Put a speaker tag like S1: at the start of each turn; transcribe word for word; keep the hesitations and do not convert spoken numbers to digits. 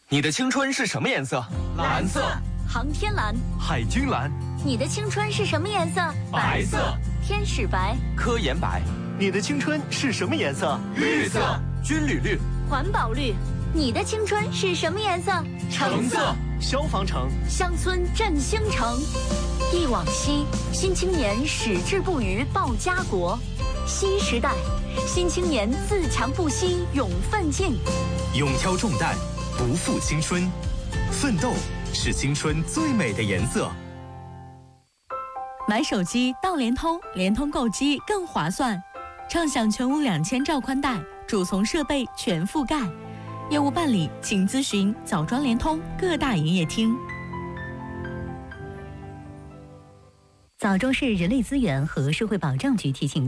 S1: 你的青春是什么颜色？
S2: 蓝色。
S3: 航天蓝。
S4: 海军蓝。
S3: 你的青春是什么颜色？
S2: 白色。
S3: 天使白。
S1: 科研白。
S4: 你的青春是什么颜色？
S2: 绿色。
S1: 军旅绿。
S3: 环保绿。你的青春是什么颜色？
S2: 橙色。
S4: 消防橙。
S3: 乡村振兴城。忆往昔，新青年矢志不渝报家国。新时代，新青年自强不息勇奋进。
S5: 勇挑重担，不负青春，奋斗是青春最美的颜色。
S6: 买手机到联通，联通购机更划算，畅享全屋两千兆宽带，主从设备全覆盖。业务办理，请咨询枣庄联通各大营业厅。
S7: 枣庄市人力资源和社会保障局提醒